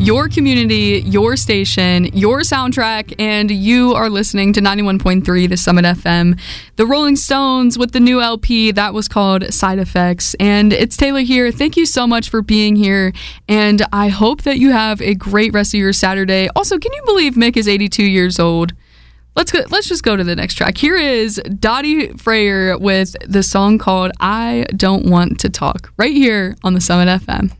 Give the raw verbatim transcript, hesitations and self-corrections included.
your community, your station, your soundtrack, and you are listening to ninety-one point three The Summit F M. The Rolling Stones with the new L P, that was called Side Effects. And it's Taylor here. Thank you so much for being here, and I hope that you have a great rest of your Saturday. Also, can you believe Mick is eighty-two years old? Let's go, let's just go to the next track. Here is Dottie Freyer with the song called I Don't Want to Talk, right here on the Summit F M.